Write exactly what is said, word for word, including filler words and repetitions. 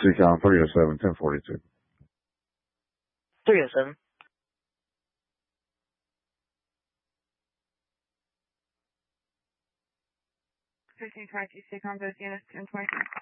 Seacon three oh seven, ten forty-two. three oh seven. fifteen twenty-two, Seacon, both units, ten twenty-two.